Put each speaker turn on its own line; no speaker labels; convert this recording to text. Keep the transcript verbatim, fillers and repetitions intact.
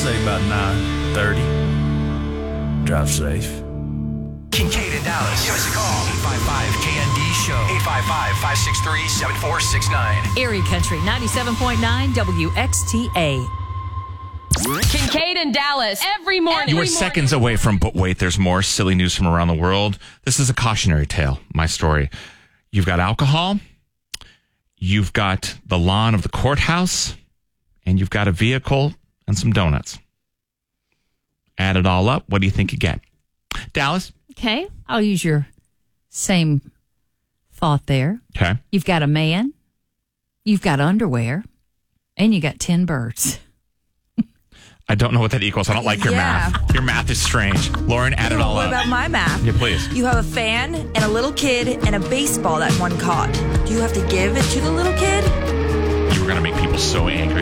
say about nine thirty. Drive safe.
Kincaid in Dallas. Give us a call. eight five five K N D show. eight five five, five six three, seven four six nine.
Erie Country, ninety-seven point nine W X T A.
Kincaid in Dallas every morning.
You are
Every
seconds
morning.
away from, but wait, there's more silly news from around the world. This is a cautionary tale, my story. You've got alcohol, you've got the lawn of the courthouse, and you've got a vehicle and some donuts. Add it all up, what do you think you get? Dallas?
Okay, I'll use your same thought there.
Okay.
You've got a man, you've got underwear, and you got ten birds.
I don't know what that equals. I don't like your
Yeah.
math. Your math is strange. Lauren, add it all
What
up.
about my math?
Yeah, please.
You have a fan and a little kid and a baseball that one caught. Do you have to give it to the little kid?
You were going to make people so angry.